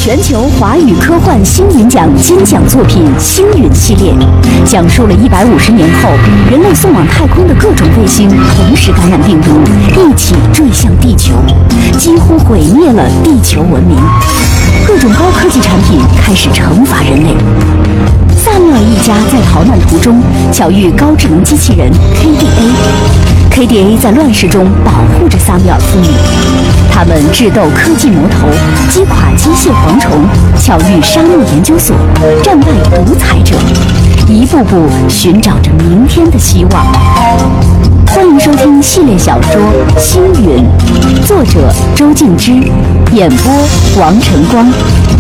全球华语科幻星云奖金奖作品《星云》系列，讲述了150年后人类送往太空的各种卫星同时感染病毒，一起坠向地球，几乎毁灭了地球文明。各种高科技产品开始惩罚人类。萨缪尔一家在逃难途中巧遇高智能机器人 KDA。KDA 在乱世中保护着萨缪尔父女，他们智斗科技魔头，击垮机械蝗虫，巧遇沙漠研究所，战败独裁者，一步步寻找着明天的希望。欢迎收听系列小说《星云》，作者周静之，演播王晨光。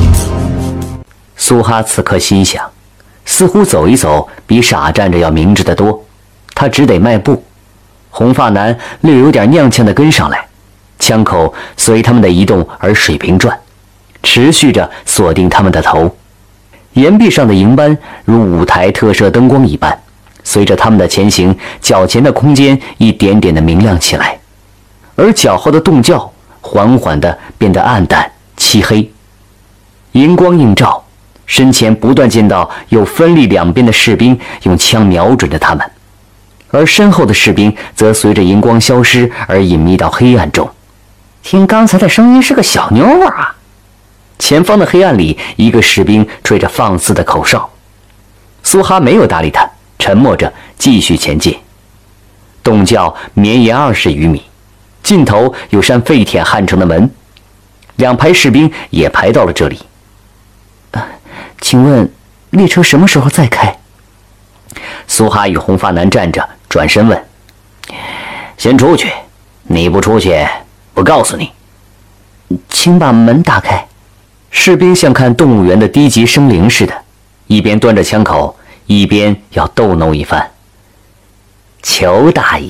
苏哈此刻心想，似乎走一走比傻站着要明智得多，他只得迈步。红发男略有点踉跄地跟上来，枪口随他们的移动而水平转，持续着锁定他们的头。岩壁上的营班如舞台特摄灯光一般，随着他们的前行，脚前的空间一点点地明亮起来，而脚后的洞窖缓缓地变得暗淡漆黑。银光映照，身前不断见到有分立两边的士兵用枪瞄准着他们，而身后的士兵则随着荧光消失而隐秘到黑暗中。听刚才的声音是个小妞啊！前方的黑暗里，一个士兵吹着放肆的口哨。苏哈没有搭理他，沉默着继续前进。洞窖绵延20余米，尽头有扇废铁焊成的门，两排士兵也排到了这里。请问列车什么时候再开？苏哈与红发男站着，转身问：先出去，你不出去不告诉你。请把门打开。士兵像看动物园的低级生灵似的，一边端着枪口，一边要逗弄一番。裘大爷